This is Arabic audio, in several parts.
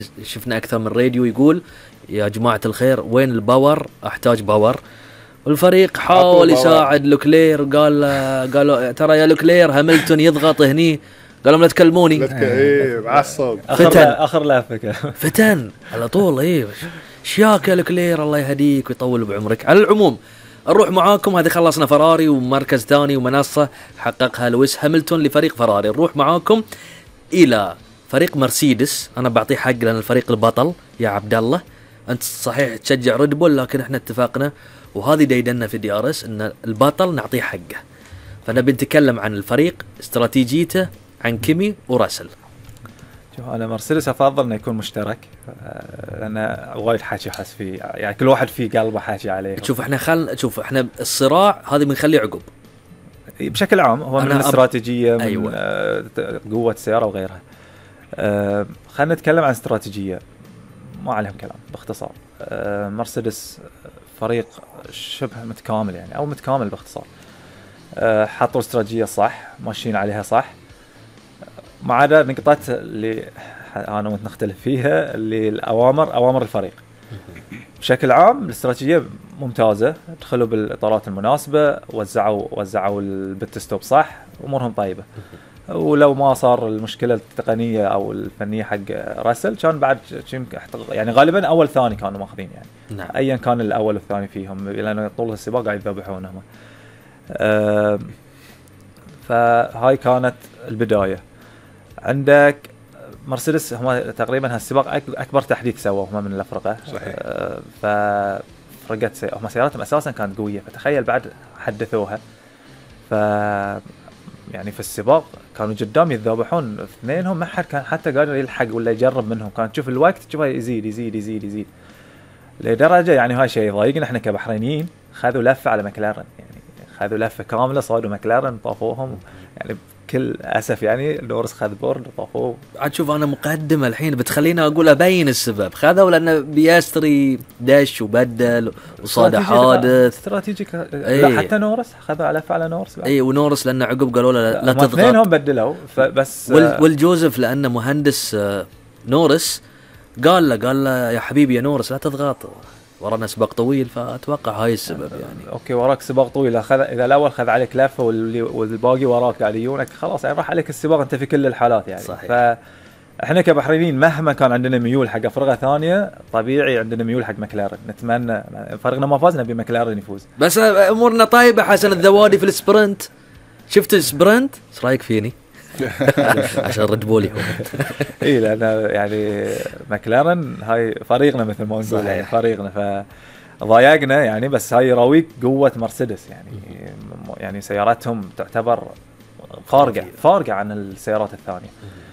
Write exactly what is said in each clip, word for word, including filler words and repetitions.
شفنا أكثر من راديو يقول يا جماعة الخير وين الباور، أحتاج باور. والفريق حاول يساعد لوكلير، قال قالوا ترى يا لوكلير هاملتون يضغط هني، قالوا لا تكلموني. لا تك... ايه معصب. فتن اخر لافك فتن على طول. ايه شياك يا لوكلير الله يهديك ويطول بعمرك. على العموم نروح معاكم، هذه خلصنا فراري ومركز ثاني ومنصة حققها لويس هاملتون لفريق فراري. نروح معاكم إلى فريق مرسيدس. أنا بعطيه حق لأن الفريق البطل يا عبد الله. أنت صحيح تشجع ريد بول لكن إحنا اتفقنا وهذه ديدنا في دي ار اس ان البطل نعطيه حقه. فنبي نتكلم عن الفريق، استراتيجيته، عن كيمي وراسل. شوف انا مرسيدس افضل انه يكون مشترك لان وايد حكي حس فيه، يعني كل واحد فيه قلبه حاكي عليه. شوف احنا خل شوف احنا الصراع هذه بنخليه عقب بشكل عام، هو من الاستراتيجيه من أيوة. آه قوه السياره وغيرها. آه خلينا نتكلم عن استراتيجيه ما عليهم كلام باختصار. آه مرسيدس فريق شبه متكامل يعني او متكامل باختصار. أه حطوا استراتيجيه صح ماشيين عليها صح، ما عدا نقطات اللي انا وانت نختلف فيها اللي الاوامر اوامر الفريق. بشكل عام الاستراتيجيه ممتازه، دخلوا بالاطارات المناسبه، وزعوا وزعوا البت ستوب صح، امورهم طيبه. ولو ما صار المشكله التقنيه او الفنيه حق راسل كان بعد يعني غالبا اول ثاني كانوا ماخذين يعني. نعم. ايا كان الاول والثاني فيهم لانه طول السباق قاعد يذبحونهم. أه فهاي كانت البدايه. عندك مرسيدس هم تقريبا هالسباق اكبر تحديث سووه هم من الافرقه. صحيح. أه ففرقت سي... هم سياراتهم اساسا كانت قويه، فتخيل بعد حدثوها. ف يعني في السباق كانوا قدام يتذابحون اثنينهم، ما حد كان حتى قادر يلحق ولا يجرب منهم. كان تشوف الوقت تشوفه يزيد يزيد يزيد يزيد لدرجه يعني هاي شيء يضايقنا احنا كبحرينيين. خذوا لفه على مكلارن، يعني خذوا لفه كامله صادوا مكلارن طافوهم يعني بكل اسف. يعني نورس خذ بورد طافوه. عاد شوف انا مقدمه الحين بتخلينا اقول ابين السبب. خذوا لانه بيستري دش وبدل وصاد حادث استراتيجيك. لا حتى نورس خذوا على فعل نورس. اي ونورس لانه عقب قالوا له لا, لا تضغط. اثنينهم بدلوا بس. وال والجوزف لانه مهندس نورس قال له قال له يا حبيبي يا نورس لا تضغط، ورانا سباق طويل، فاتوقع هاي السبب يعني. اوكي وراك سباق طويل، اخذ اذا الاول خذ عليك لفه والباقي وراك قاعد يجونك خلاص يعني راح عليك السباق انت في كل الحالات يعني. صحيح. فاحنا كبحرينيين مهما كان عندنا ميول حق فرقه ثانيه طبيعي عندنا ميول حق مكلارن. نتمنى فريقنا ما فاز نبي مكلارن يفوز، بس امورنا طيبه. حسن الذوادي في السبرنت، شفت السبرنت ايش رايك فيني؟ عشان رد بولي اي لان يعني مكلارن هاي فريقنا مثل ما نقول يعني فريقنا، فضايقنا يعني. بس هاي راويك قوه مرسيدس يعني. يعني سياراتهم تعتبر فارقه فارقه عن السيارات الثانيه.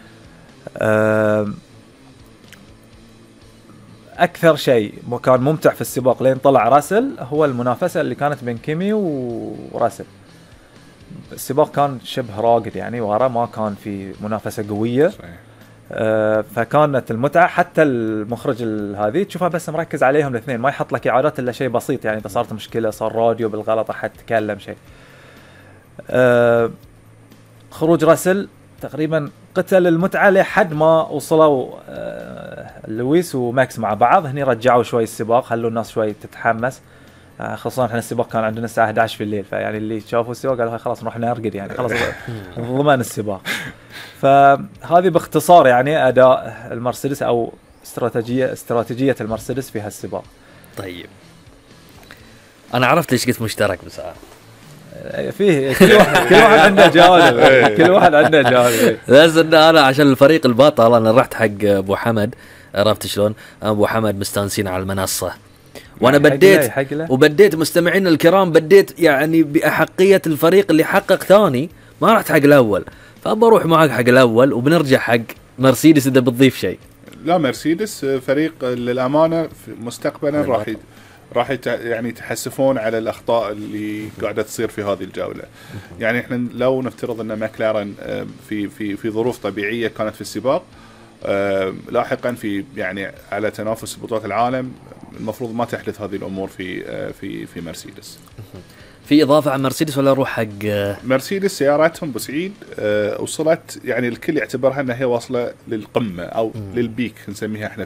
اكثر شيء كان ممتع في السباق لين طلع راسل هو المنافسه اللي كانت بين كيمي وراسل. السباق كان شبه راقد يعني، ورا ما كان في منافسه قويه. آه فكانت المتعه. حتى المخرج هذه تشوفها بس مركز عليهم الاثنين، ما يحط لك اعادات الا شيء بسيط يعني. اذا صارت مشكله صار راديو بالغلط احد تكلم شيء. آه خروج راسل تقريبا قتل المتعه لحد ما وصلوا آه لويس وماكس مع بعض. هني رجعوا شوي السباق، خلوا الناس شوي تتحمس. خصوصا احنا السباق كان عندنا الساعه احد عشر في الليل، فيعني اللي شافوا السباق قالوا خلاص نروح نرقد يعني خلاص ضمان السباق. فهذه باختصار يعني اداء المرسيدس او استراتيجيه استراتيجيه المرسيدس في هالسباق. طيب انا عرفت ليش قلت مشترك بس فيه كل واحد كل واحد عنده جانب كل واحد عنده جانب. بس انا عشان الفريق البطل انا رحت حق ابو حمد. عرفت شلون ابو حمد مستانسين على المنصه، وانا بديت وبديت مستمعين الكرام بديت يعني باحقيه الفريق اللي حقق ثاني، ما رحت حق الاول. فبروح معك حق الاول وبنرجع حق مرسيدس اذا بتضيف شيء. لا مرسيدس فريق للامانه مستقبلا راح راح يعني يتحسفون على الاخطاء اللي قاعده تصير في هذه الجوله. يعني احنا لو نفترض ان ماكلارن في في في ظروف طبيعيه كانت في السباق لاحقا في يعني على تنافس بطولات العالم المفروض ما تحدث هذه الامور في في في مرسيدس. في اضافه عن مرسيدس ولا نروح حق مرسيدس؟ سياراتهم بسعيد وصلت يعني الكل يعتبرها انها هي واصله للقمه او م. للبيك نسميها احنا